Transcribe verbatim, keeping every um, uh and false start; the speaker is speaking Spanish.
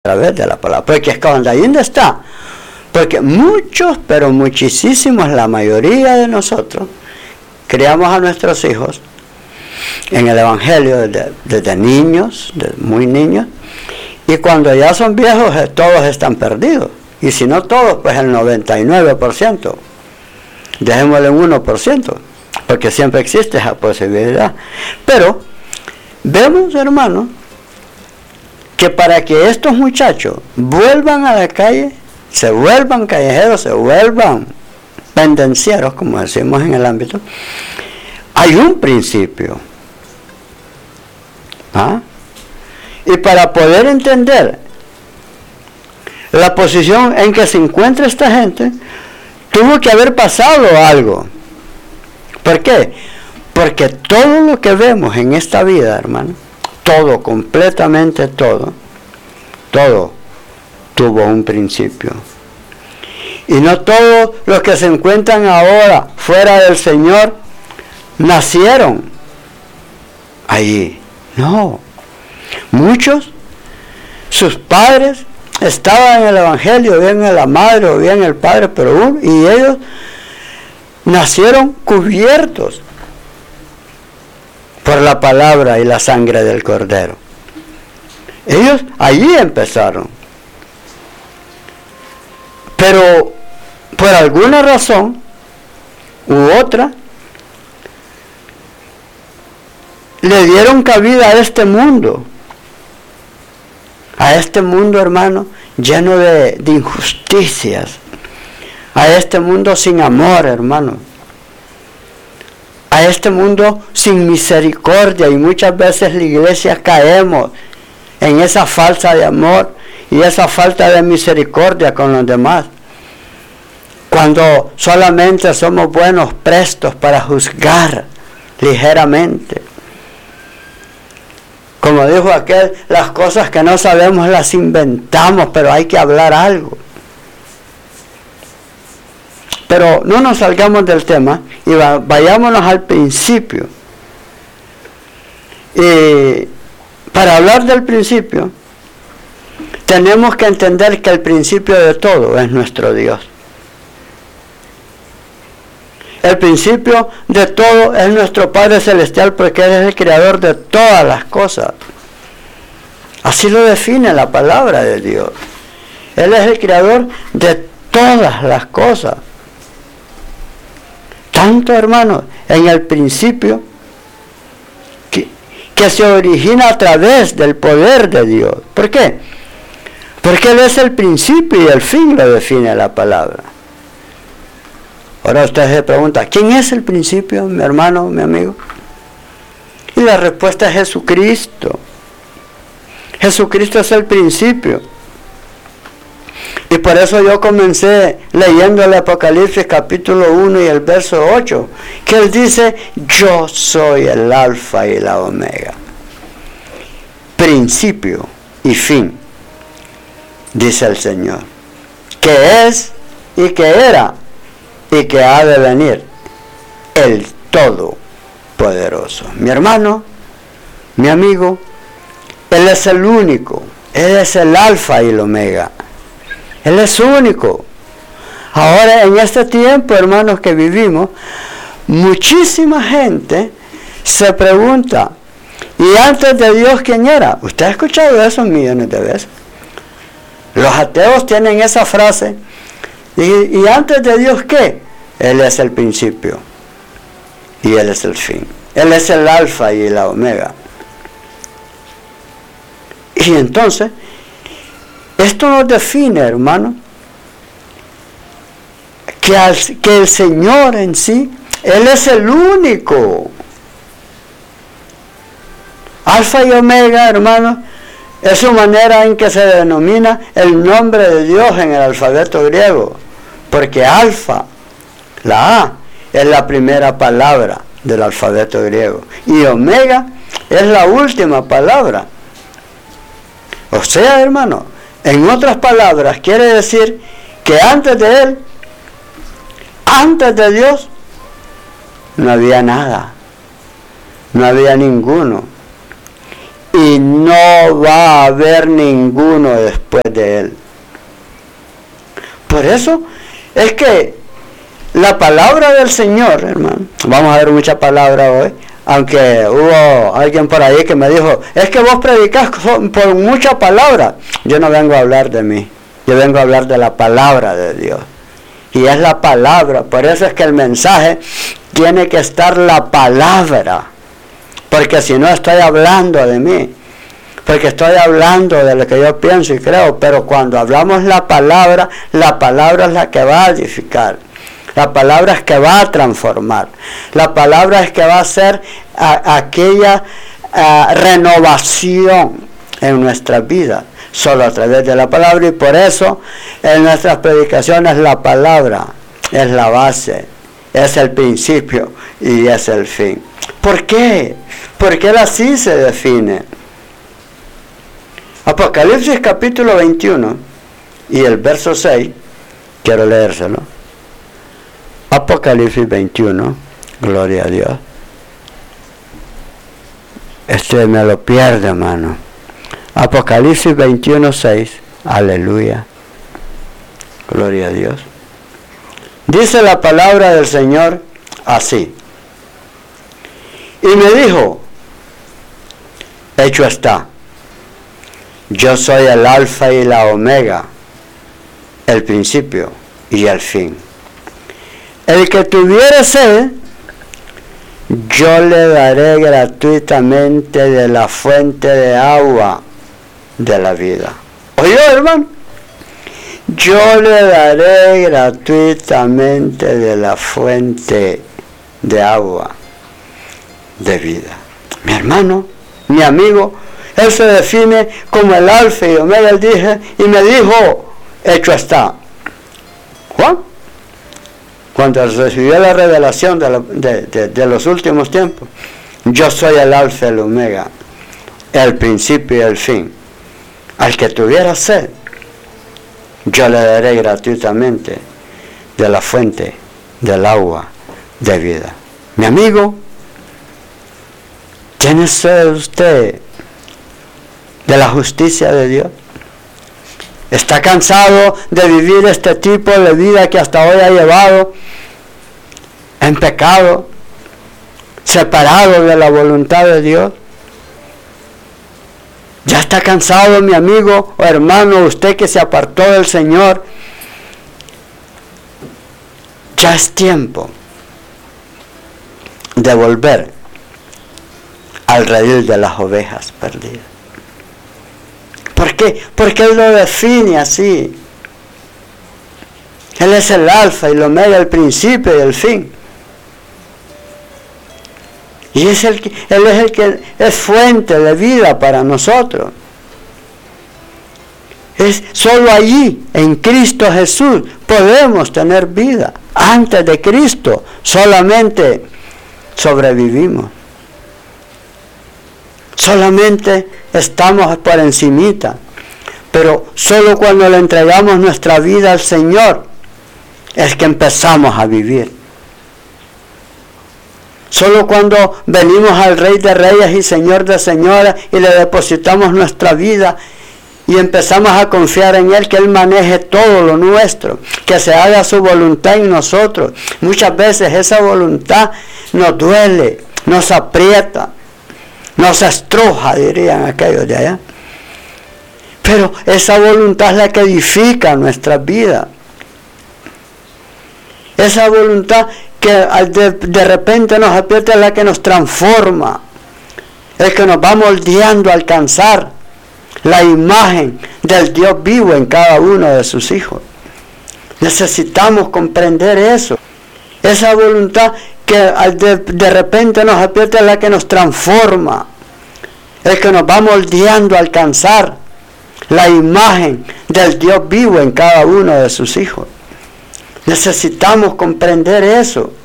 través de la palabra. Porque es cuando ahí donde está. Porque muchos, pero muchísimos, la mayoría de nosotros, criamos a nuestros hijos en el Evangelio desde, desde niños, desde muy niños, y cuando ya son viejos todos están perdidos. Y si no todos, pues el noventa y nueve por ciento. Dejémosle un uno por ciento, porque siempre existe esa posibilidad. Pero vemos, hermanos, que para que estos muchachos vuelvan a la calle, se vuelvan callejeros, se vuelvan pendencieros, como decimos en el ámbito, hay un principio. ¿Ah? Y para poder entender la posición en que se encuentra esta gente, tuvo que haber pasado algo. ¿Por qué? Porque todo lo que vemos en esta vida, hermano, todo, completamente todo, todo tuvo un principio. Y no todos los que se encuentran ahora fuera del Señor nacieron allí. No. Muchos, sus padres estaban en el Evangelio, bien en la madre o bien el padre, pero uno, y ellos nacieron cubiertos por la palabra y la sangre del Cordero. Ellos allí empezaron. Pero por alguna razón u otra le dieron cabida a este mundo. A este mundo, hermano, lleno de, de injusticias. A este mundo sin amor, hermano. A este mundo sin misericordia. Y muchas veces la iglesia caemos en esa falta de amor y esa falta de misericordia con los demás. Cuando solamente somos buenos, prestos para juzgar ligeramente. Como dijo aquel, las cosas que no sabemos las inventamos, pero hay que hablar algo. Pero no nos salgamos del tema y va, vayámonos al principio. Y para hablar del principio, tenemos que entender que el principio de todo es nuestro Dios. El principio de todo es nuestro Padre Celestial, porque Él es el creador de todas las cosas. Así lo define la palabra de Dios. Él es el creador de todas las cosas. Tanto, hermanos, en el principio, que, que se origina a través del poder de Dios. ¿Por qué? Porque Él es el principio y el fin, lo define la palabra. Ahora usted se pregunta, ¿quién es el principio, mi hermano, mi amigo? Y la respuesta es Jesucristo. Jesucristo es el principio. Y por eso yo comencé leyendo el Apocalipsis capítulo uno y el verso ocho, que Él dice, yo soy el alfa y la omega. Principio y fin, dice el Señor, que es y que era y que ha de venir, el Todopoderoso. Mi hermano, mi amigo, Él es el único, Él es el alfa y el omega. Él es único. Ahora, en este tiempo, hermanos, que vivimos, muchísima gente se pregunta, ¿y antes de Dios quién era? Usted ha escuchado eso millones de veces. Los ateos tienen esa frase, ¿y, y antes de Dios qué? Él es el principio y Él es el fin. Él es el alfa y la omega. Y entonces, esto nos define, hermano, que, al, que el Señor en sí, Él es el único. Alfa y omega, hermano, es su manera en que se denomina el nombre de Dios en el alfabeto griego. Porque alfa, la A, es la primera palabra del alfabeto griego. Y omega es la última palabra. O sea, hermano, en otras palabras, quiere decir que antes de Él, antes de Dios, no había nada, no había ninguno. y no va a haber ninguno después de él. Por eso es que la palabra del Señor, hermano, vamos a ver mucha palabra hoy, aunque hubo alguien por ahí que me dijo, es que vos predicás por mucha palabra. Yo no vengo a hablar de mí, yo vengo a hablar de la palabra de Dios. Y es la palabra, por eso es que el mensaje tiene que estar la palabra, porque si no estoy hablando de mí, porque estoy hablando de lo que yo pienso y creo, pero cuando hablamos la palabra, la palabra es la que va a edificar, la palabra es que va a transformar, la palabra es que va a hacer a, aquella a, renovación en nuestra vida, solo a través de la palabra, y por eso en nuestras predicaciones la palabra es la base, es el principio y es el fin. ¿Por qué? Porque él así se define. Apocalipsis capítulo veintiuno y el verso seis, quiero leérselo. Apocalipsis veintiuno, gloria a Dios. Este me lo pierde, hermano. Apocalipsis veintiuno, seis, aleluya, gloria a Dios. Dice la palabra del Señor así. Y me dijo, hecho está, yo soy el alfa y la omega, el principio y el fin. El que tuviere sed, yo le daré gratuitamente de la fuente de agua de la vida. Oye, hermano, yo le daré gratuitamente de la fuente de agua de vida. Mi hermano, mi amigo, él se define como el alfa y omega, él dije, y me dijo, hecho está. Juan, cuando recibió la revelación de, la, de, de, de los últimos tiempos, yo soy el alfa y el omega, el principio y el fin. Al que tuviera sed, yo le daré gratuitamente de la fuente del agua de vida. Mi amigo, ¿tiene sed usted de la justicia de Dios? ¿Está cansado de vivir este tipo de vida que hasta hoy ha llevado en pecado, separado de la voluntad de Dios? ¿Ya está cansado, mi amigo o hermano, usted que se apartó del Señor? Ya es tiempo de volver al redil de las ovejas perdidas. ¿Por qué? Porque Él lo define así. Él es el alfa y el omega, el principio y el fin. Y es el que, Él es el que es fuente de vida para nosotros. Es solo allí, en Cristo Jesús, podemos tener vida. Antes de Cristo solamente sobrevivimos. Solamente estamos por encimita. Pero solo cuando le entregamos nuestra vida al Señor es que empezamos a vivir. Solo cuando venimos al Rey de Reyes y Señor de Señores y le depositamos nuestra vida y empezamos a confiar en Él, que Él maneje todo lo nuestro, que se haga su voluntad en nosotros. Muchas veces esa voluntad nos duele, nos aprieta, nos estruja, dirían aquellos de allá. Pero esa voluntad es la que edifica nuestra vida. Esa voluntad que de, de repente nos aprieta es la que nos transforma, es que nos va moldeando a alcanzar la imagen del Dios vivo en cada uno de sus hijos. Necesitamos comprender eso. Esa voluntad que de, de repente nos aprieta es la que nos transforma, es que nos va moldeando a alcanzar la imagen del Dios vivo en cada uno de sus hijos. Necesitamos comprender eso.